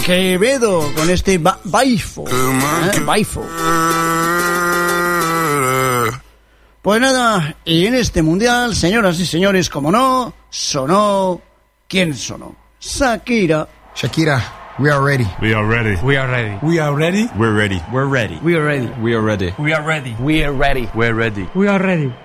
Quevedo con este Baifo. Baifo. Pues nada, y en este mundial, señoras y señores, como no, sonó... ¿Quién sonó? Shakira. Shakira, we are ready. We are ready. We are ready. We are ready. We're ready. We're ready. We are ready. We are ready. We are ready. We are ready. We're ready. We are ready.